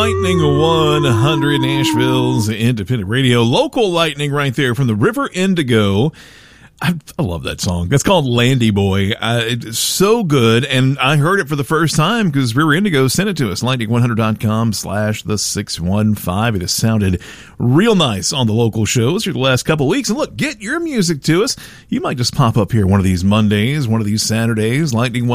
Lightning 100, Nashville's independent radio. Local lightning right there from the River Indigo. I love that song. That's called Landy Boy. It's so good. And I heard it for the first time because River Indigo sent it to us. Lightning100.com/the615. It has sounded real nice on the local shows for the last couple of weeks. And look, get your music to us. You might just pop up here one of these Mondays, one of these Saturdays.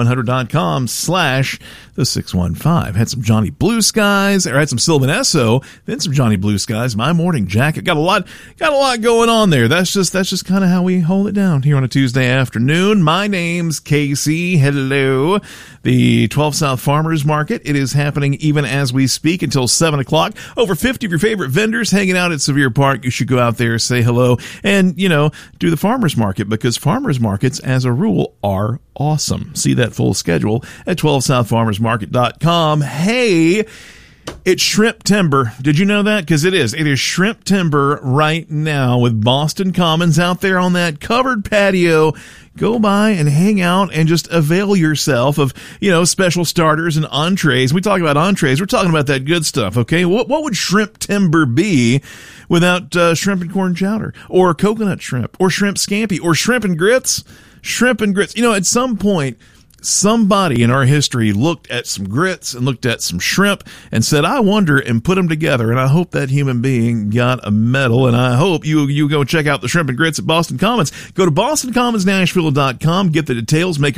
Lightning100.com/the615. Had some Johnny Blue Skies, or had some Sylvan Esso, then some Johnny Blue Skies. My Morning Jacket. Got a lot going on there. That's just kind of how we hold it down here on a Tuesday afternoon. My name's Casey. Hello. The 12 South Farmers Market. It is happening even as we speak until 7 o'clock. Over 50 of your favorite vendors hanging out at Sevier Park. You should go out there, say hello, and, do the farmers market, because farmers markets, as a rule, are awesome. See that full schedule at 12southfarmersmarket.com. Hey, it's Shrimp Timber. Did you know that? Because it is. It is Shrimp Timber right now with Boston Commons out there on that covered patio. Go by and hang out and just avail yourself of, special starters and entrees. We talk about entrees. We're talking about that good stuff, okay? What would Shrimp Timber be without shrimp and corn chowder, or coconut shrimp, or shrimp scampi, or shrimp and grits? Shrimp and grits. At some point, somebody in our history looked at some grits and looked at some shrimp and said, I wonder, and put them together. And I hope that human being got a medal. And I hope you go check out the shrimp and grits at Boston Commons. Go to BostonCommonsNashville.com, get the details, make